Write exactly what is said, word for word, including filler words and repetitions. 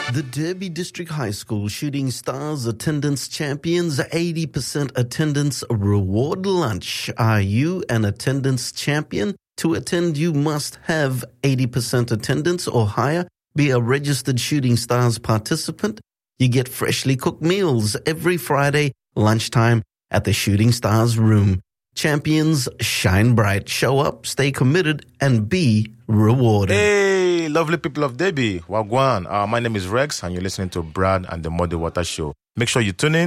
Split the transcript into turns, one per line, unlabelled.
The Derby District High School Shooting Stars Attendance Champions eighty percent Attendance Reward Lunch. Are you an attendance champion? To attend, you must have eighty percent attendance or higher, be a registered Shooting Stars participant. You get freshly cooked meals every Friday lunchtime at the Shooting Stars room. Champions shine bright, show up, stay committed, and be rewarded.
Hey, lovely people of Derby, Wagwan. Uh, my name is Rex, and you're listening to Brad and the Muddy Water Show. Make sure you tune in